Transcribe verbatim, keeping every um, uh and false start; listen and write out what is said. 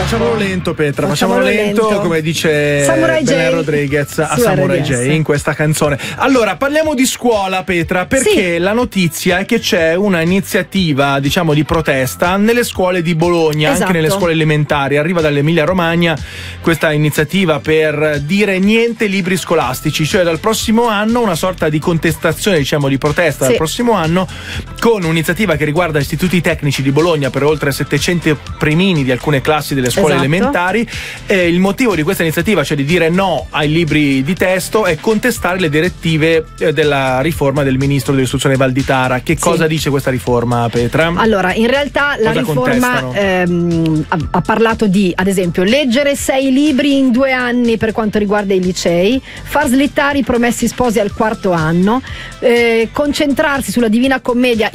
Facciamolo lento, Petra, facciamolo, facciamolo lento, lento, come dice Belen Rodriguez a Samurai J in questa canzone. Allora, parliamo di scuola, Petra, perché sì. la notizia è che c'è una iniziativa, diciamo, di protesta nelle scuole di Bologna, esatto. anche nelle scuole elementari. Arriva dall'Emilia Romagna questa iniziativa per dire niente libri scolastici, cioè dal prossimo anno una sorta di contestazione, diciamo, di protesta sì. dal prossimo anno, con un'iniziativa che riguarda istituti tecnici di Bologna per oltre settecento primini di alcune classi delle scuole esatto. elementari. Eh, il motivo di questa iniziativa, cioè di dire no ai libri di testo, è contestare le direttive eh, della riforma del ministro dell'istruzione Valditara. Che cosa sì. dice questa riforma, Petra? Allora, in realtà la cosa riforma ehm, ha, ha parlato di, ad esempio, leggere sei libri in due anni per quanto riguarda i licei, far slittare i Promessi Sposi al quarto anno, eh, concentrarsi sulla Divina Commedia